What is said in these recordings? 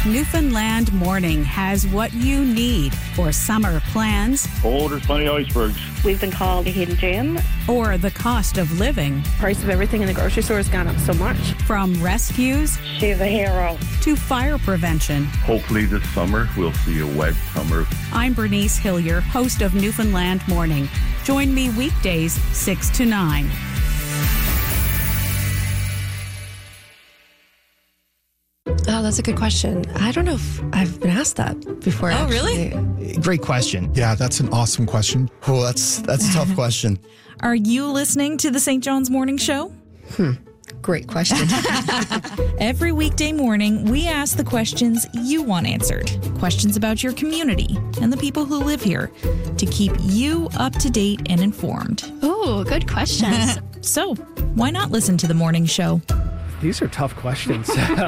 Newfoundland Morning has what you need for summer plans. Oh, there's plenty of icebergs. We've been called a hidden gem. Or the cost of living. Price of everything in the grocery store has gone up so much. From rescues. She's a hero. To fire prevention. Hopefully this summer we'll see a wet summer. I'm Bernice Hillier, host of Newfoundland Morning. Join me weekdays 6 to 9. Oh, that's a good question. I don't know if I've been asked that before. Oh, actually. really? Great question. Yeah, that's an awesome question. Oh, that's a tough question. Are you listening to the St. John's Morning Show? Great question. Every weekday morning, we ask the questions you want answered. Questions about your community and the people who live here to keep you up to date and informed. Oh, good questions. So, why not listen to the morning show? These are tough questions.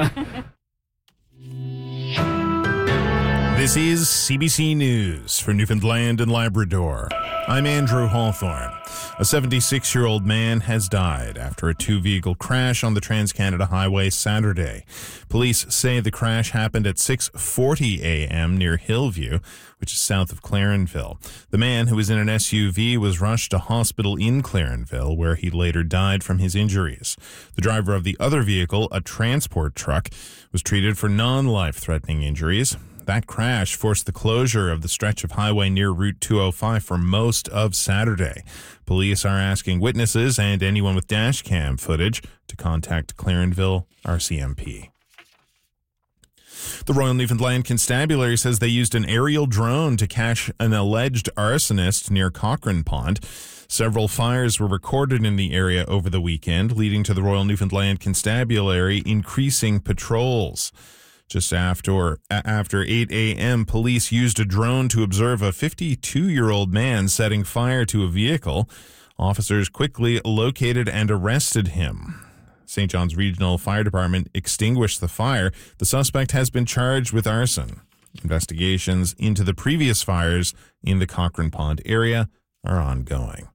This is CBC News for Newfoundland and Labrador. I'm Andrew Hawthorne. A 76-year-old man has died after a two-vehicle crash on the Trans-Canada Highway Saturday. Police say the crash happened at 6:40 a.m. near Hillview, which is south of Clarenville. The man, who was in an SUV, was rushed to hospital in Clarenville, where he later died from his injuries. The driver of the other vehicle, a transport truck, was treated for non-life-threatening injuries. That crash forced the closure of the stretch of highway near Route 205 for most of Saturday. Police are asking witnesses and anyone with dash cam footage to contact Clarenville RCMP. The Royal Newfoundland Constabulary says they used an aerial drone to catch an alleged arsonist near Cochrane Pond. Several fires were recorded in the area over the weekend, leading to the Royal Newfoundland Constabulary increasing patrols. Just after 8 a.m., police used a drone to observe a 52-year-old man setting fire to a vehicle. Officers quickly located and arrested him. St. John's Regional Fire Department extinguished the fire. The suspect has been charged with arson. Investigations into the previous fires in the Cochrane Pond area are ongoing.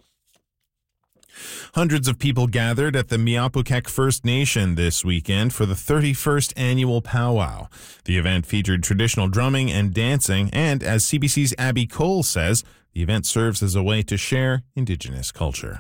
Hundreds of people gathered at the Mi'apukek First Nation this weekend for the 31st annual powwow. The event featured traditional drumming and dancing, and as CBC's Abby Cole says, the event serves as a way to share Indigenous culture.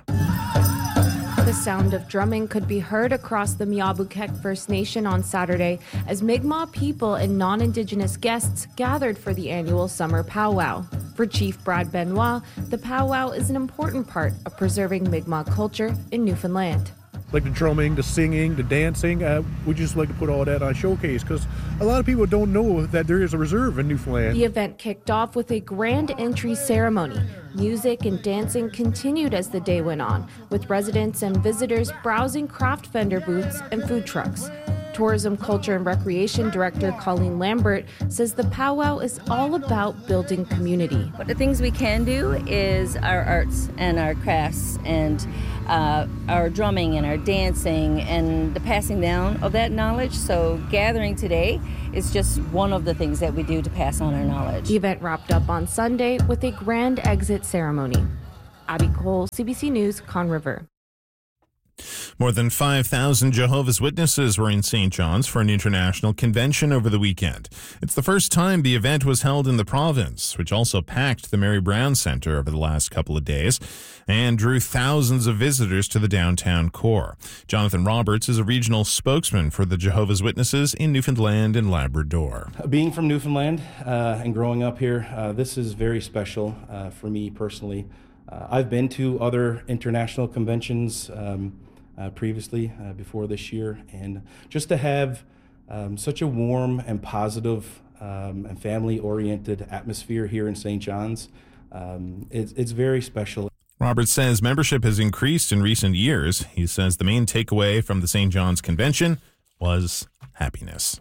The sound of drumming could be heard across the Mi'apukek First Nation on Saturday as Mi'kmaq people and non-Indigenous guests gathered for the annual summer powwow. For Chief Brad Benoit, the powwow is an important part of preserving Mi'kmaq culture in Newfoundland. Like the drumming, the singing, the dancing, we just like to put all that on showcase because a lot of people don't know that there is a reserve in Newfoundland. The event kicked off with a grand entry ceremony. Music and dancing continued as the day went on, with residents and visitors browsing craft vendor booths and food trucks. Tourism, Culture and Recreation Director Colleen Lambert says the powwow is all about building community. But the things we can do is our arts and our crafts and our drumming and our dancing and the passing down of that knowledge. So gathering today is just one of the things that we do to pass on our knowledge. The event wrapped up on Sunday with a grand exit ceremony. Abby Cole, CBC News, Conne River. More than 5,000 Jehovah's Witnesses were in St. John's for an international convention over the weekend. It's the first time the event was held in the province, which also packed the Mary Brown Centre over the last couple of days and drew thousands of visitors to the downtown core. Jonathan Roberts is a regional spokesman for the Jehovah's Witnesses in Newfoundland and Labrador. Being from Newfoundland and growing up here, this is very special for me personally. I've been to other international conventions previously, before this year, and just to have such a warm and positive and family-oriented atmosphere here in St. John's, it's very special. Roberts says membership has increased in recent years. He says the main takeaway from the St. John's Convention was happiness.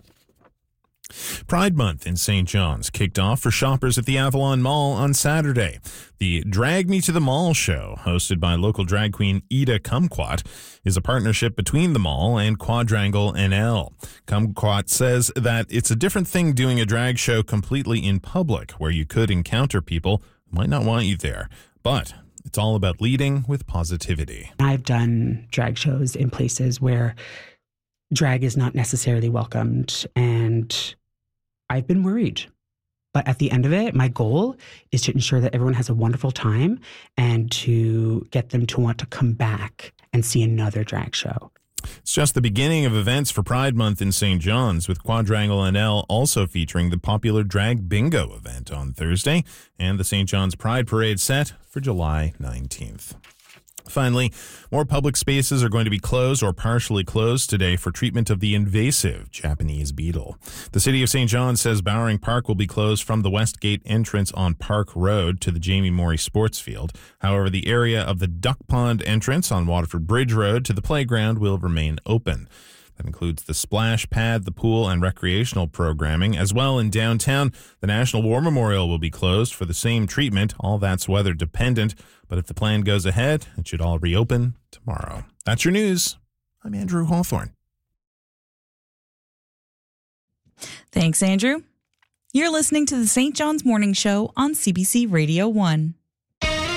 Pride Month in St. John's kicked off for shoppers at the Avalon Mall on Saturday. The Drag Me to the Mall show, hosted by local drag queen Ida Kumquat, is a partnership between the mall and Quadrangle NL. Kumquat says that it's a different thing doing a drag show completely in public, where you could encounter people who might not want you there. But it's all about leading with positivity. I've done drag shows in places where drag is not necessarily welcomed, and I've been worried. But at the end of it, my goal is to ensure that everyone has a wonderful time and to get them to want to come back and see another drag show. It's just the beginning of events for Pride Month in St. John's, with Quadrangle NL also featuring the popular Drag Bingo event on Thursday and the St. John's Pride Parade set for July 19th. Finally, more public spaces are going to be closed or partially closed today for treatment of the invasive Japanese beetle. The City of St. John says Bowering Park will be closed from the Westgate entrance on Park Road to the Jamie Morey Sports Field. However, the area of the Duck Pond entrance on Waterford Bridge Road to the playground will remain open. That includes the splash pad, the pool, and recreational programming. As well, in downtown, the National War Memorial will be closed for the same treatment. All that's weather dependent, but if the plan goes ahead, it should all reopen tomorrow. That's your news. I'm Andrew Hawthorne. Thanks, Andrew. You're listening to the St. John's Morning Show on CBC Radio 1.